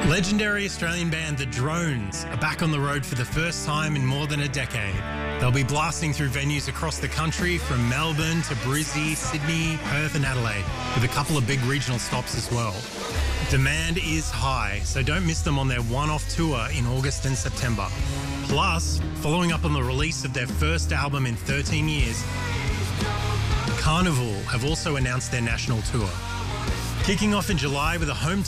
Legendary Australian band The Drones are back on the road for the first time in more than a decade. They'll be blasting through venues across the country from Melbourne to Brisbane, Sydney, Perth and Adelaide, with a couple of big regional stops as well. Demand is high, so don't miss them on their one-off tour in August and September. Plus, following up on the release of their first album in 13 years, Carnival have also announced their national tour. Kicking off in July with a home